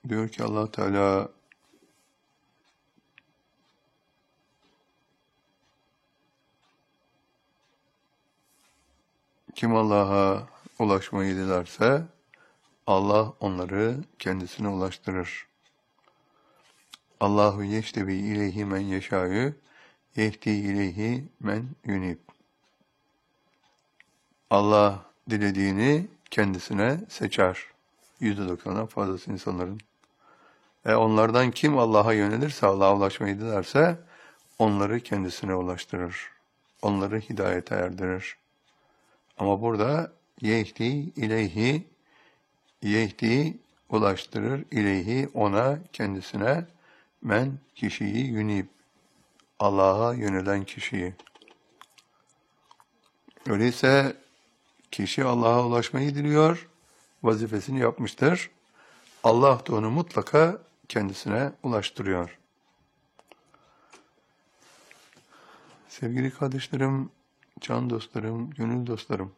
Diyor ki Allah Teala kim Allah'a ulaşmayı dilerse Allah onları kendisine ulaştırır. Allahu yeştebi ileyhi men yeşâ'ü yehdi ileyhi men yunib. Allah dilediğini kendisine seçer. %90'dan fazlası insanların. Onlardan kim Allah'a yönelirse, Allah'a ulaşmayı dilerse onları kendisine ulaştırır. Onları hidayete erdirir. Ama burada yehdi ulaştırır, ileyhi ona, kendisine, men kişiyi yunib, Allah'a yönelen kişiyi. Öyleyse kişi Allah'a ulaşmayı diliyor, vazifesini yapmıştır. Allah da onu mutlaka kendisine ulaştırıyor. Sevgili kardeşlerim, can dostlarım, gönül dostlarım,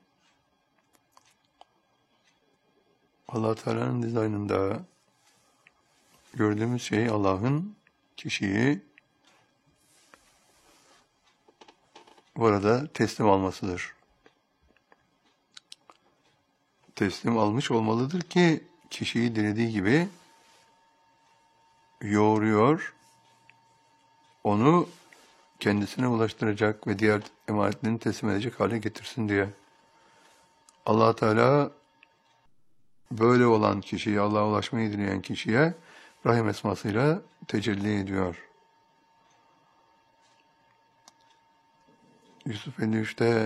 Allah Teala'nın dizaynında gördüğümüz şey Allah'ın kişiyi burada teslim almasıdır. Teslim almış olmalıdır ki kişiyi dilediği gibi yoğuruyor, onu kendisine ulaştıracak ve diğer emanetlerini teslim edecek hale getirsin diye. Allah Teala böyle olan kişiye, Allah'a ulaşmayı dileyen kişiye Rahim esmasıyla tecelli ediyor. Yusuf 53'te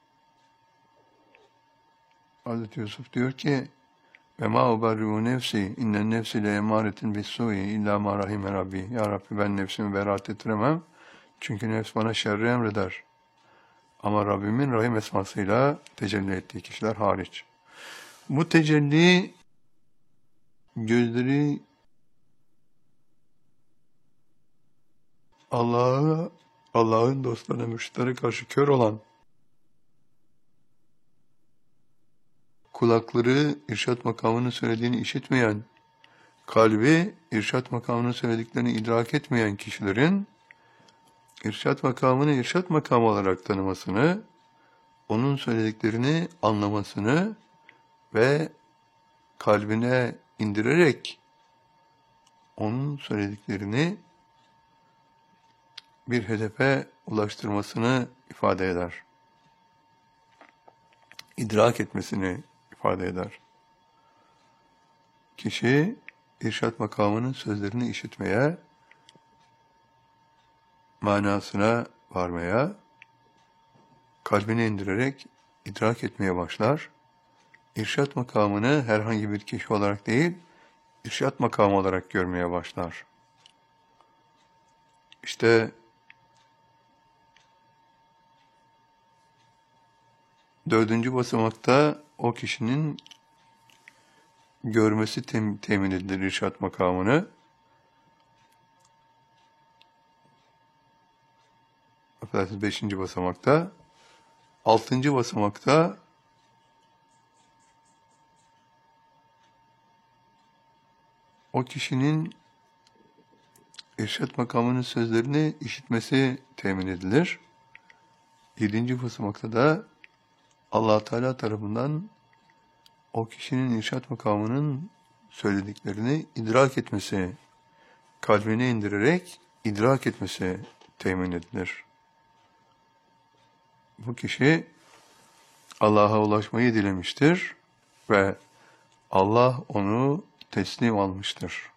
Hazreti Yusuf diyor ki ve ma uberri'u nefsi innen nefsi le emaretin bis-su'i illa ma rahime rabbi. Ya Rabbi ben nefsimi beraat ettiremem. Çünkü nefs bana şerri emreder. Ama Rabbimin Rahim esmasıyla tecelli ettiği kişiler hariç. Bu tecelli gözleri Allah'ın dostlarına, mürşitlere karşı kör olan, kulakları irşat makamının söylediğini işitmeyen, kalbi irşat makamının söylediklerini idrak etmeyen kişilerin irşat makamını irşat makamı olarak tanımasını, onun söylediklerini anlamasını ve kalbine indirerek onun söylediklerini bir hedefe ulaştırmasını ifade eder. İdrak etmesini ifade eder. Kişi irşat makamının sözlerini işitmeye, manasına varmaya, kalbine indirerek idrak etmeye başlar. İrşat makamını herhangi bir kişi olarak değil, irşat makamı olarak görmeye başlar. İşte 4. basamakta o kişinin görmesi temin edilir irşat makamını. Affedersiniz 5. basamakta. 6. basamakta o kişinin irşat makamının sözlerini işitmesi temin edilir. 7. basamakta da Allah Teala tarafından o kişinin irşat makamının söylediklerini idrak etmesi, kalbine indirerek idrak etmesi temin edilir. Bu kişi Allah'a ulaşmayı dilemiştir ve Allah onu teslim almıştır.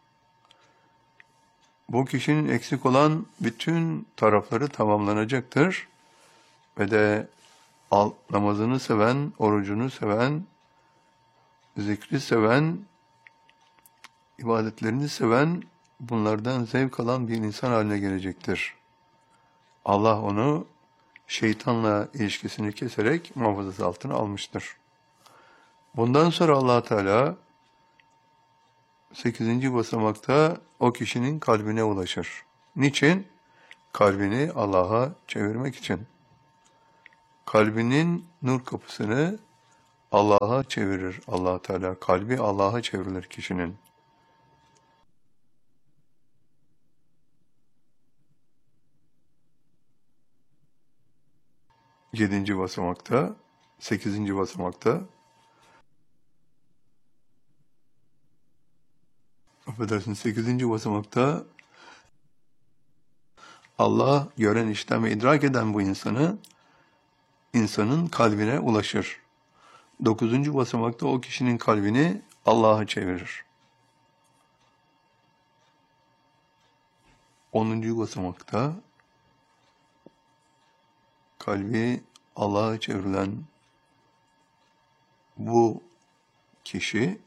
Bu kişinin eksik olan bütün tarafları tamamlanacaktır ve de namazını seven, orucunu seven, zikri seven, ibadetlerini seven, bunlardan zevk alan bir insan haline gelecektir. Allah onu şeytanla ilişkisini keserek muhafazası altına almıştır. Bundan sonra Allah Teala 8. basamakta o kişinin kalbine ulaşır. Niçin? Kalbini Allah'a çevirmek için. Kalbinin nur kapısını Allah'a çevirir Allah Teala. Kalbi Allah'a çevrilir kişinin. 7. basamakta, 8. basamakta, affedersin 8. basamakta Allah gören, işiten ve idrak eden bu insanın kalbine ulaşır. 9. basamakta o kişinin kalbini Allah'a çevirir. 10. basamakta kalbi Allah'a çevrilen bu kişinin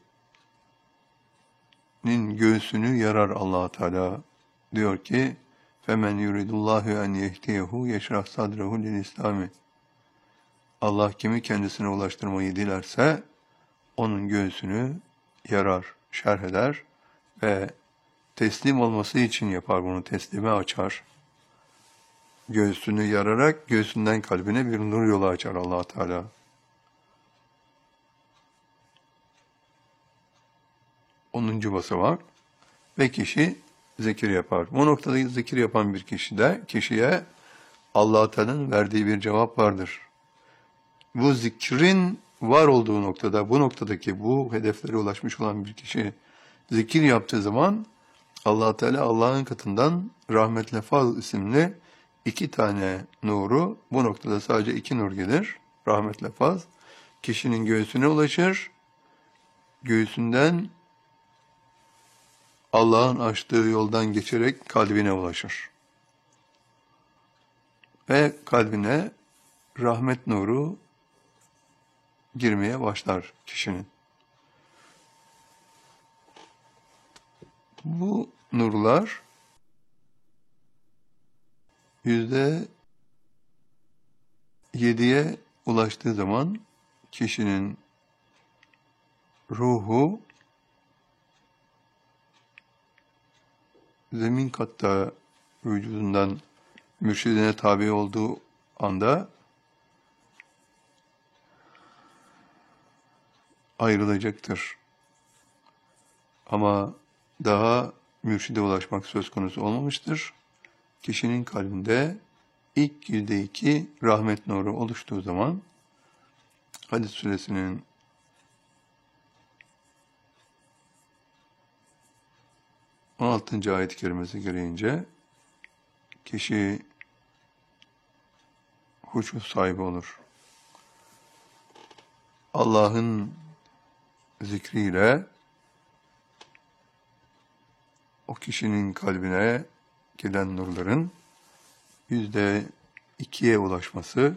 göğsünü yarar Allah Teala. Diyor ki: "Femen yuridullahu en yehdiyehu yeşrah sadrehu lil İslami." Allah kimi kendisine ulaştırmayı dilerse onun göğsünü yarar, şerh eder ve teslim olması için yapar bunu, teslime açar. Göğsünü yararak göğsünden kalbine bir nur yolu açar Allah Teala. Onuncu basamak ve kişi zikir yapar. Bu noktada zikir yapan bir kişiye Allah Teala'nın verdiği bir cevap vardır. Bu zikrin var olduğu noktada, bu noktadaki bu hedeflere ulaşmış olan bir kişi zikir yaptığı zaman Allah Teala Allah'ın katından rahmetle faz isimli 2 tane nuru, bu noktada sadece 2 nur gelir, rahmetle faz, kişinin göğsüne ulaşır, göğsünden Allah'ın açtığı yoldan geçerek kalbine ulaşır. Ve kalbine rahmet nuru girmeye başlar kişinin. Bu nurlar %7'ye ulaştığı zaman kişinin ruhu zemin katta vücudundan mürşidine tabi olduğu anda ayrılacaktır. Ama daha mürşide ulaşmak söz konusu olmamıştır. Kişinin kalbinde ilk %2 rahmet nuru oluştuğu zaman Hadid suresinin 16. ayet-i kerimesi gereğince kişi huşu sahibi olur. Allah'ın zikriyle o kişinin kalbine gelen nurların %2'ye ulaşması,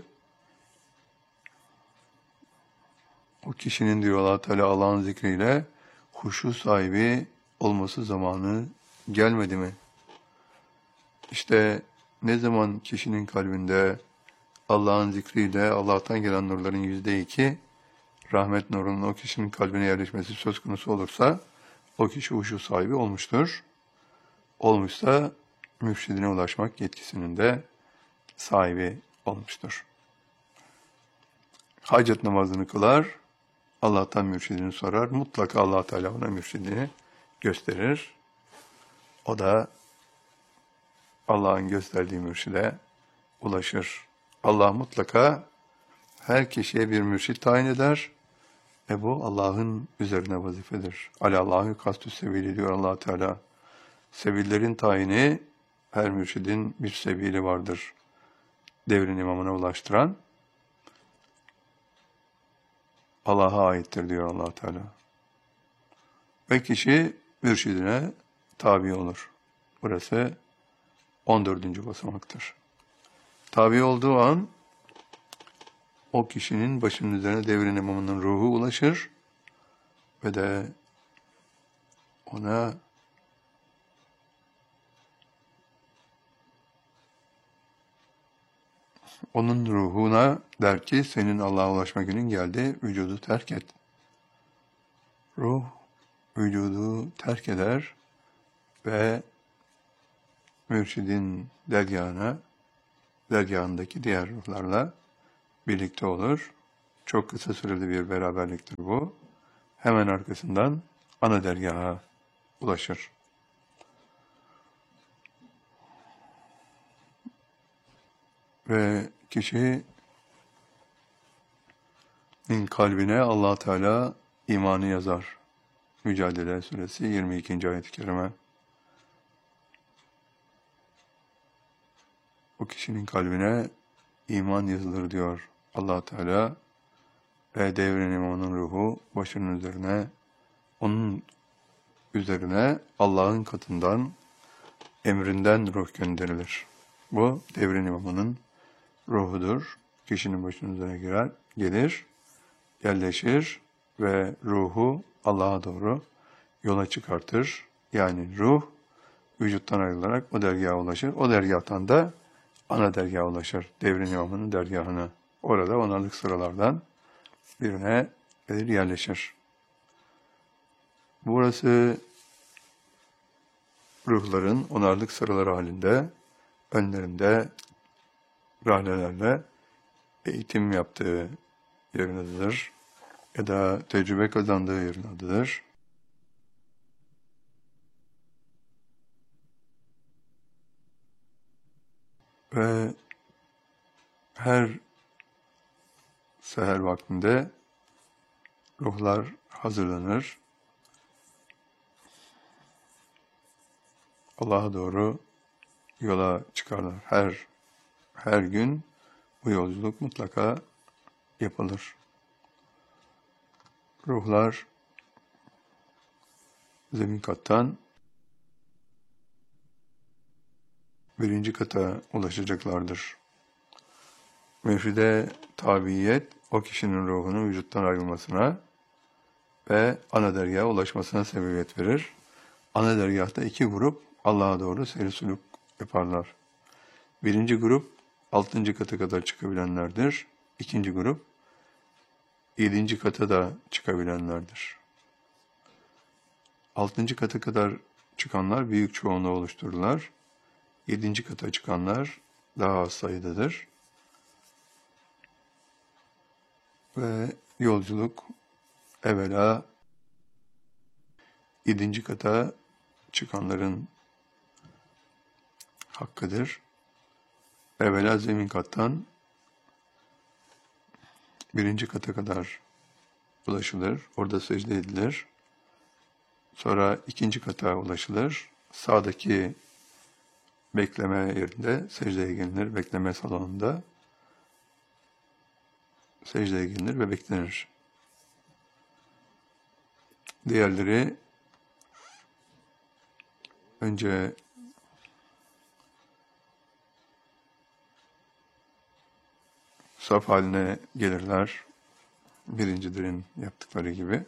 o kişinin diyor Allah Teala Allah'ın zikriyle huşu sahibi olması zamanı gelmedi mi? İşte ne zaman kişinin kalbinde Allah'ın zikriyle Allah'tan gelen nurların %2 rahmet nurunun o kişinin kalbine yerleşmesi söz konusu olursa o kişi huşu sahibi olmuştur. Olmuşsa mürşidine ulaşmak yetkisinin de sahibi olmuştur. Hacet namazını kılar, Allah'tan mürşidini sorar. Mutlaka Allah Teala ona mürşidini gösterir. O da Allah'ın gösterdiği mürşide ulaşır. Allah mutlaka her kişiye bir mürşid tayin eder ve bu Allah'ın üzerine vazifedir. Alâllâhu kastü sebîli diyor Allah Teala. Sebillerin tayini, her mürşidin bir sebili vardır. Devrin imamına ulaştıran Allah'a aittir diyor Allah Teala. Ve kişi mürşidine tabi olur. Burası 14. basamaktır. Tabi olduğu an o kişinin başının üzerine devrin imamının ruhu ulaşır ve de ona onun ruhuna der ki senin Allah'a ulaşma günün geldi, vücudu terk et. Ruh vücudu terk eder ve mürşidin dergahındaki diğer ruhlarla birlikte olur. Çok kısa süreli bir beraberliktir bu. Hemen arkasından ana dergaha ulaşır. Ve kişi kalbine Allah Teala imanı yazar. Mücadele Suresi 22. ayet-i kerime. O kişinin kalbine iman yazılır diyor Allah Teala ve devrenin onun ruhu başının üzerine, onun üzerine Allah'ın katından, emrinden ruh gönderilir. Bu devrin imamının ruhudur. Kişinin başının üzerine gelir, yerleşir ve ruhu Allah'a doğru yola çıkartır. Yani ruh vücuttan ayrılarak o dergaha ulaşır. O dergahtan da ana dergaha ulaşır. Devrin imamının dergahına. Orada onarlık sıralardan birine gelir yerleşir. Burası ruhların onarlık sıraları halinde önlerinde rahlelerle eğitim yaptığı yerin adıdır ya da tecrübe kazandığı yerin adıdır. Ve her seher vaktinde ruhlar hazırlanır. Allah'a doğru yola çıkarlar. Her gün bu yolculuk mutlaka yapılır. Ruhlar zemin kattan birinci kata ulaşacaklardır. Mürşide tabiyet o kişinin ruhunun vücuttan ayrılmasına ve ana dergaha ulaşmasına sebebiyet verir. Ana dergahta 2 grup Allah'a doğru seyir sülük yaparlar. Birinci grup 6. kata kadar çıkabilenlerdir. İkinci grup 7. kata da çıkabilenlerdir. 6. kata kadar çıkanlar büyük çoğunluğu oluştururlar. 7. kata çıkanlar daha az sayıdadır. Ve yolculuk evvela 7. kata çıkanların hakkıdır. Evvela zemin kattan 1. kata kadar ulaşılır. Orada secde edilir. Sonra 2. kata ulaşılır. Sağdaki bekleme yerinde secdeye gelinir. Bekleme salonunda secdeye gelinir ve beklenir. Diğerleri önce saf haline gelirler. Birincilerin yaptıkları gibi.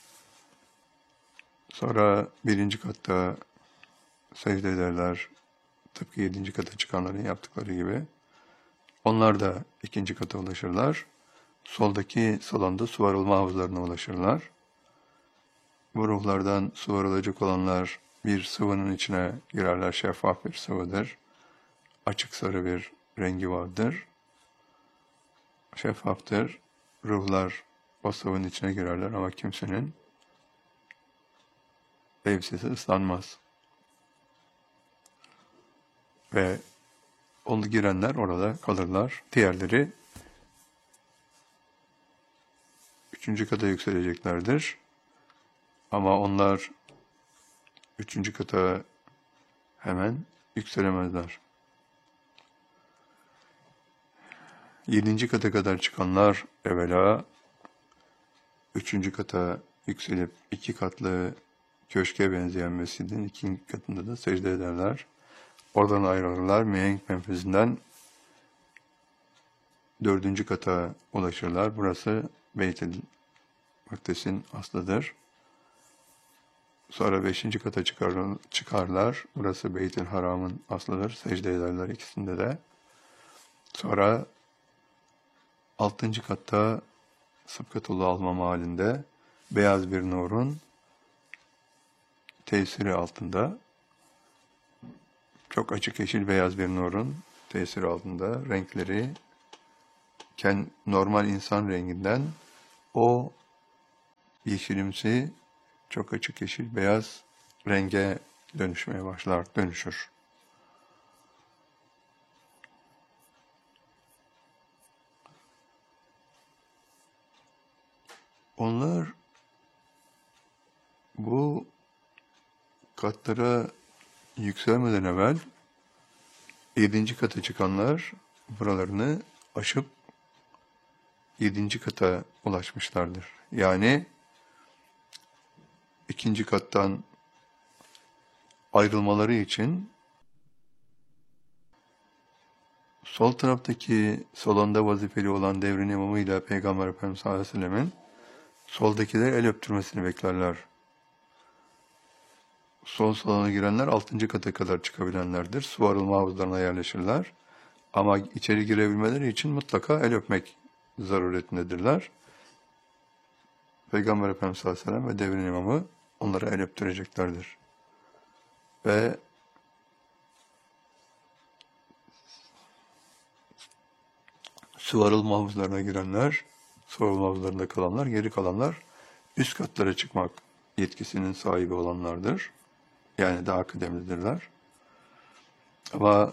Sonra 1. katta secde ederler. Tıpkı 7. kata çıkanların yaptıkları gibi. Onlar da 2. kata ulaşırlar. Soldaki salonda su arılma havuzlarına ulaşırlar. Bu ruhlardan su arılacak olanlar bir sıvının içine girerler. Şeffaf bir sıvıdır. Açık sarı bir rengi vardır. Şeffaftır. Ruhlar o sıvının içine girerler ama kimsenin elbisesi ıslanmaz. Ve onu girenler orada kalırlar. Diğerleri 3. kata yükseleceklerdir. Ama onlar 3. kata hemen yükselemezler. 7. kata kadar çıkanlar evvela 3. kata yükselip 2 katlı köşke benzeyen mescidin 2. katında da secde ederler. Oradan ayrılırlar. Mihenk menfezinden 4. kata ulaşırlar. Burası Beyt-i Makdes'in aslıdır. Sonra 5. kata çıkarlar. Burası Beyt-i Haram'ın aslıdır. Secde ederler ikisinde de. Sonra 6. katta Sıbkatullah almama halinde beyaz bir nurun tesiri altında, çok açık yeşil beyaz bir nurun tesiri altında renkleri normal insan renginden o yeşilimsi, çok açık yeşil beyaz renge dönüşmeye başlar, dönüşür. Onlar bu katlara yükselmeden evvel 7. kata çıkanlar buralarını aşıp 7. kata ulaşmışlardır. Yani 2. kattan ayrılmaları için sol taraftaki salonda vazifeli olan devrin imamıyla Peygamber Efendimiz sallallahu aleyhi ve sellemin soldakiler el öptürmesini beklerler. Sol salona girenler 6. kata kadar çıkabilenlerdir. Su arılma havuzlarına yerleşirler. Ama içeri girebilmeleri için mutlaka el öpmek zaruretindedirler. Peygamber Efendimiz sallallahu aleyhi ve sellem ve devrin imamı onlara el öptüreceklerdir. Ve su arılma havuzlarına girenler, su arılma havuzlarında kalanlar, geri kalanlar üst katlara çıkmak yetkisinin sahibi olanlardır. Yani daha kıdemlidirler. Ama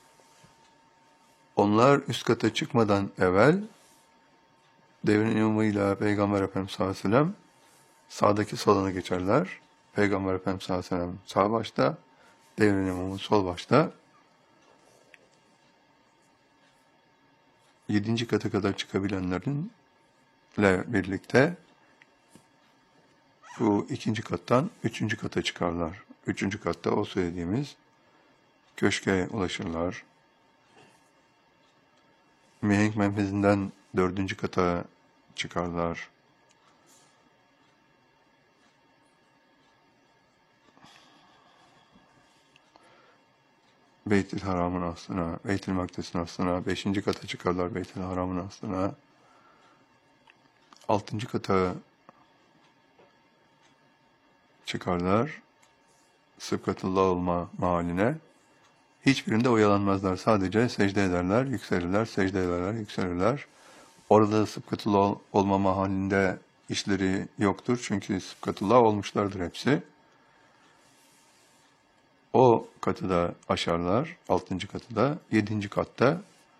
onlar üst kata çıkmadan evvel devrin imamıyla Peygamber Efendimiz sallallahu aleyhi ve sellem sağdaki salona geçerler. Peygamber Efendimiz sallallahu aleyhi ve sellem sağ başta, devrin imamı sol başta. 7. kata kadar çıkabilenlerinle birlikte bu 2. kattan 3. kata çıkarlar. 3. katta o söylediğimiz köşke ulaşırlar. Mihenk menfezinden 4. kata çıkarlar. Beyt-i Haram'ın aslına, Beyt-i Makdes'in aslına, 5. kata çıkarlar Beyt-i Haram'ın aslına. 6. kata çıkarlar Sıbgatullah olma mahaline. Hiçbirinde oyalanmazlar. Sadece secde ederler, yükselirler, secde ederler, yükselirler. Orada Sıbgatullah olma mahallinde işleri yoktur. Çünkü Sıbgatullah olmuşlardır hepsi. O katı da aşarlar. 6. katı da. 7. katta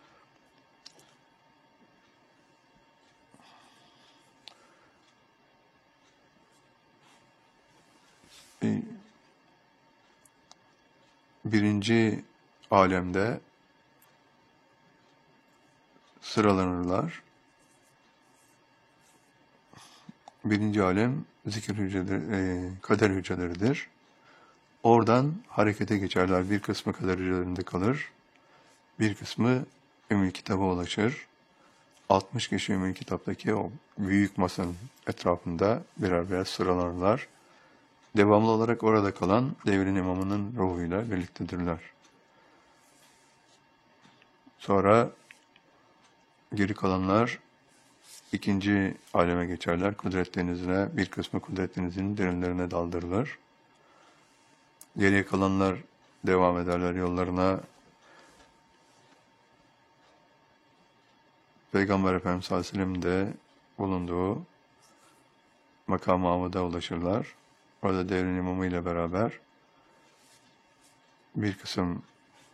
birinci alemde sıralanırlar. Birinci alem zikir hücreleri, kader hücreleridir. Oradan harekete geçerler. Bir kısmı kader hücrelerinde kalır. Bir kısmı Ümmül Kitab'a ulaşır. 60 kişi Ümmül Kitap'taki o büyük masanın etrafında birer birer sıralanırlar. Devamlı olarak orada kalan devrin imamının ruhuyla birliktedirler. Sonra geri kalanlar 2. aleme geçerler. Kudret denizine, bir kısmı kudret denizinin derinlerine daldırılır. Geriye kalanlar devam ederler yollarına. Peygamber Efendimiz sallallahu aleyhi ve sellem'in de bulunduğu makam-ı Mahmud'a ulaşırlar. Orada devrin imamı ile beraber bir kısım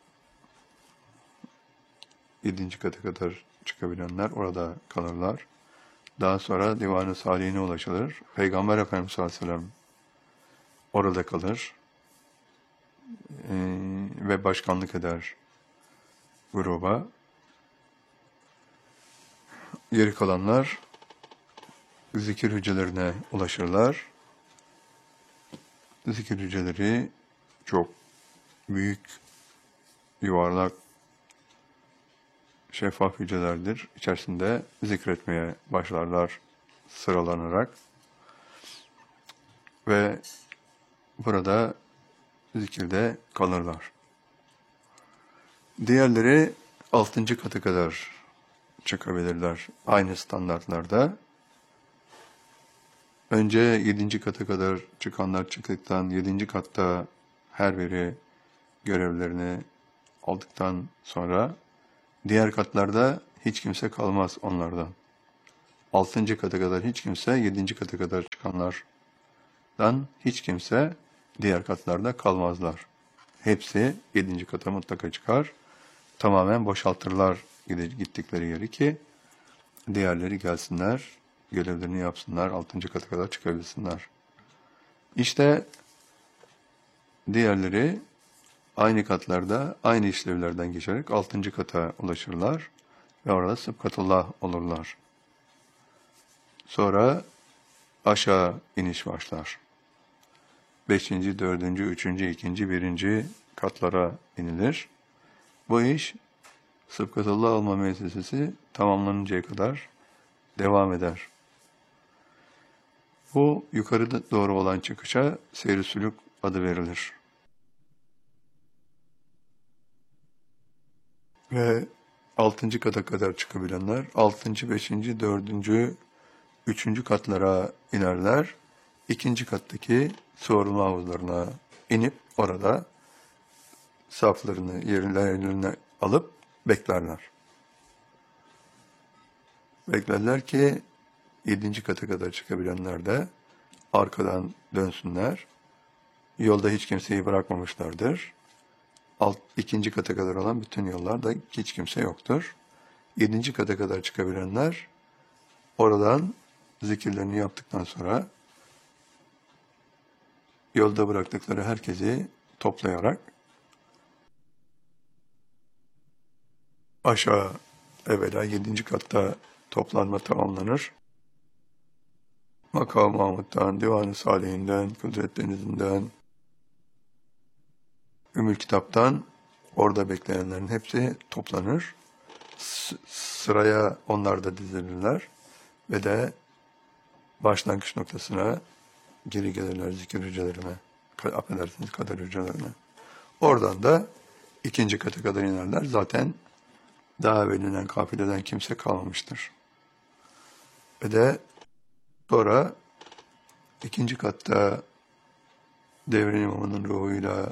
7. kata kadar çıkabilenler orada kalırlar. Daha sonra Divan-ı Salihine ulaşılır. Peygamber Efendimiz sallallahu aleyhi ve sellem orada kalır ve başkanlık eder gruba. Geri kalanlar zikir hücrelerine ulaşırlar. Zikir hücreleri çok büyük, yuvarlak, şeffaf hücrelerdir. İçerisinde zikretmeye başlarlar sıralanarak. Ve burada zikirde kalırlar. Diğerleri 6. katı kadar çıkabilirler. Aynı standartlarda. Önce 7. kata kadar çıkanlar çıktıktan 7. katta her biri görevlerini aldıktan sonra diğer katlarda hiç kimse kalmaz onlardan. 6. kata kadar hiç kimse, 7. kata kadar çıkanlardan hiç kimse diğer katlarda kalmazlar. Hepsi 7. kata mutlaka çıkar. Tamamen boşaltırlar gittikleri yeri ki diğerleri gelsinler, görevlerini yapsınlar, 6. kata kadar çıkabilsinler. İşte diğerleri aynı katlarda, aynı işlevlerden geçerek 6. kata ulaşırlar ve orada Sıbgatullah olurlar. Sonra aşağı iniş başlar. 5., 4., 3., 2., 1. katlara inilir. Bu iş Sıbgatullah olma müessesesi tamamlanıncaya kadar devam eder. Bu yukarı doğru olan çıkışa seyr-i sülûk adı verilir. Ve 6. kata kadar çıkabilenler 6., 5., 4., 3. katlara inerler. 2. kattaki soğurma havuzlarına inip orada saflarını yerlerine alıp beklerler. Beklerler ki 7. kata kadar çıkabilenler de arkadan dönsünler. Yolda hiç kimseyi bırakmamışlardır. 2. kata kadar olan bütün yollarda hiç kimse yoktur. 7. kata kadar çıkabilenler oradan zikirlerini yaptıktan sonra yolda bıraktıkları herkesi toplayarak aşağı evvela 7. katta toplanma tamamlanır. Makam-ı Mahmud'dan, Divan-ı Salihinden, Kudret Denizi'nden, Ümmül Kitap'tan orada bekleyenlerin hepsi toplanır. Sıraya onlar da dizilirler ve de başlangıç noktasına geri gelirler zikir hücrelerine, affedersiniz kader hücrelerine. Oradan da 2. kata kadar inerler. Zaten daha evvelinden kafileden kimse kalmamıştır. Ve de sonra 2. katta devrin imamının ruhuyla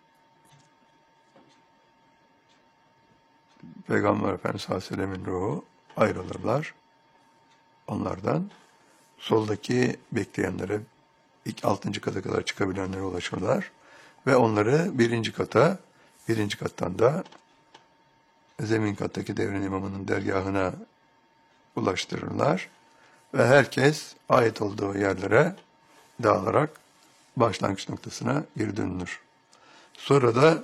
Peygamber Efendimiz sallallahu aleyhi ve sellemin ruhu ayrılırlar onlardan. Soldaki bekleyenlere 6. kata kadar çıkabilenlere ulaşırlar ve onları 1. kata, 1. kattan da zemin kattaki devrin imamının dergahına ulaştırırlar ve herkes ait olduğu yerlere dağılarak başlangıç noktasına geri dönülür. Sonra da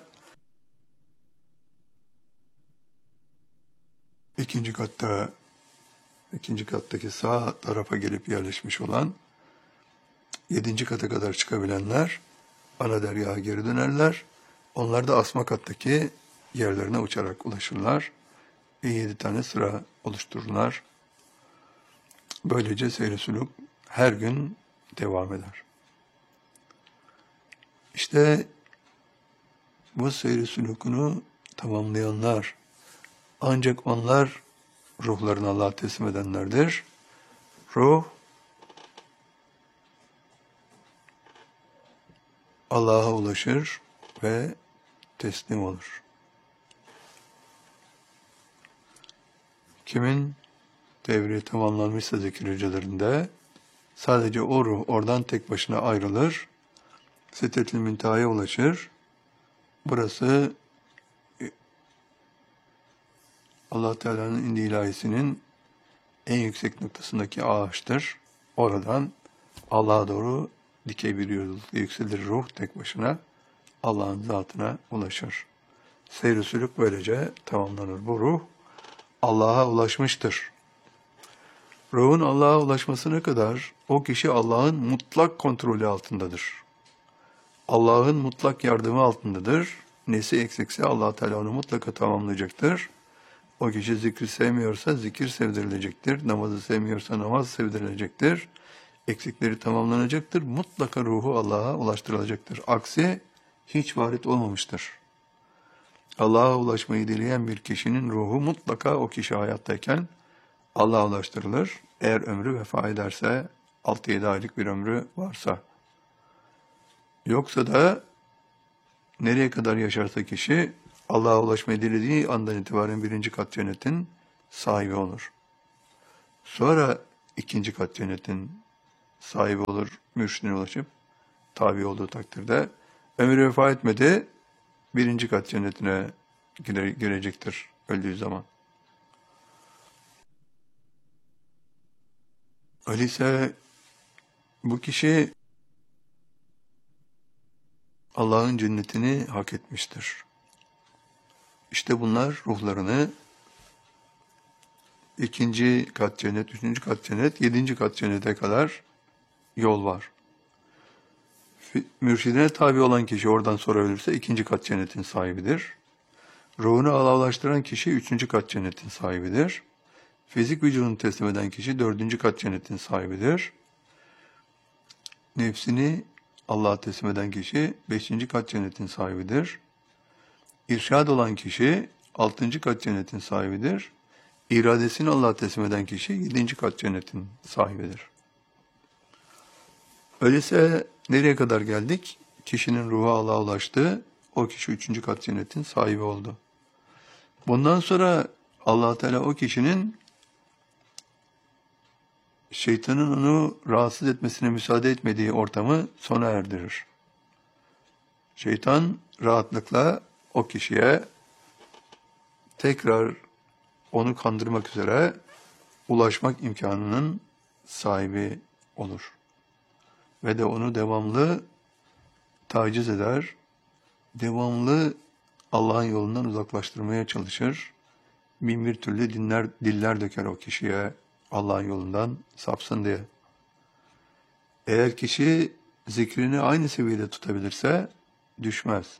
2. kattaki sağ tarafa gelip yerleşmiş olan 7. kata kadar çıkabilenler ana dergaha geri dönerler. Onlar da asma kattaki yerlerine uçarak ulaşırlar. 7 tane sıra oluştururlar. Böylece seyr-i sülûk her gün devam eder. İşte bu seyr-i sülûkunu tamamlayanlar, ancak onlar ruhlarını Allah'a teslim edenlerdir. Ruh, Allah'a ulaşır ve teslim olur. Kimin devri tamamlanmışsa zikir hücrelerinde sadece o ruh oradan tek başına ayrılır, Sidret-i Münteha'ya ulaşır. Burası Allah Teala'nın indi ilahisinin en yüksek noktasındaki ağaçtır. Oradan Allah'a doğru dikey bir yolculukla yükselir ruh tek başına Allah'ın zatına ulaşır. Seyr-i sülûk böylece tamamlanır. Bu ruh Allah'a ulaşmıştır. Ruhun Allah'a ulaşmasına kadar o kişi Allah'ın mutlak kontrolü altındadır. Allah'ın mutlak yardımı altındadır. Nesi eksikse Allah Teala onu mutlaka tamamlayacaktır. O kişi zikri sevmiyorsa zikir sevdirilecektir. Namazı sevmiyorsa namaz sevdirilecektir. Eksikleri tamamlanacaktır. Mutlaka ruhu Allah'a ulaştırılacaktır. Aksi hiç varit olmamıştır. Allah'a ulaşmayı dileyen bir kişinin ruhu mutlaka o kişi hayattayken Allah'a ulaştırılır. Eğer ömrü vefa ederse, 6-7 aylık bir ömrü varsa. Yoksa da nereye kadar yaşarsa kişi Allah'a ulaşmayı dilediği andan itibaren 1. kat cennetin sahibi olur. Sonra 2. kat cennetin sahibi olur, mürşidine ulaşıp tabi olduğu takdirde ömrü vefa etmedi, 1. kat cennetine girecektir öldüğü zaman. Öyleyse bu kişi Allah'ın cennetini hak etmiştir. İşte bunlar ruhlarını ikinci kat cennet, üçüncü kat cennet, yedinci kat cennete kadar yol var. Mürşidine tabi olan kişi oradan sonra ölürse ikinci kat cennetin sahibidir. Ruhunu Allah'laştıran kişi üçüncü kat cennetin sahibidir. Fizik vücudunu teslim eden kişi dördüncü kat cennetin sahibidir. Nefsini Allah'a teslim eden kişi beşinci kat cennetin sahibidir. İrşad olan kişi altıncı kat cennetin sahibidir. İradesini Allah'a teslim eden kişi yedinci kat cennetin sahibidir. Öyleyse nereye kadar geldik? Kişinin ruhu Allah'a ulaştı. O kişi üçüncü kat cennetin sahibi oldu. Bundan sonra Allah Teala o kişinin şeytanın onu rahatsız etmesine müsaade etmediği ortamı sona erdirir. Şeytan rahatlıkla o kişiye tekrar onu kandırmak üzere ulaşmak imkanının sahibi olur. Ve de onu devamlı taciz eder, devamlı Allah'ın yolundan uzaklaştırmaya çalışır. Bin bir türlü diller döker o kişiye Allah'ın yolundan sapsın diye. Eğer kişi zikrini aynı seviyede tutabilirse düşmez.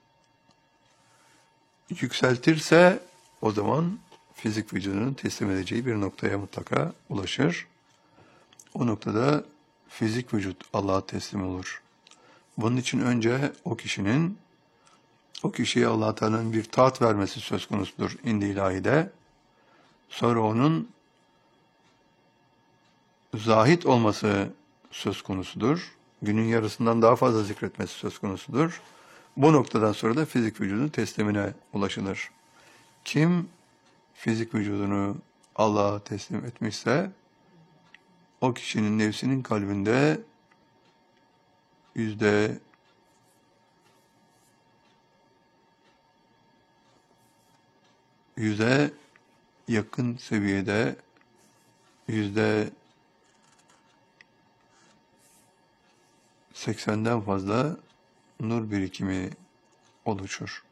Yükseltirse o zaman fizik vücudunun teslim edeceği bir noktaya mutlaka ulaşır. O noktada fizik vücut Allah'a teslim olur. Bunun için önce o kişiye Allah Teala'nın bir taat vermesi söz konusudur indi ilahide. Sonra onun zahit olması söz konusudur. Günün yarısından daha fazla zikretmesi söz konusudur. Bu noktadan sonra da fizik vücudun teslimine ulaşılır. Kim fizik vücudunu Allah'a teslim etmişse, o kişinin nefsinin kalbinde yüze yakın seviyede, %80'den fazla nur birikimi oluşur.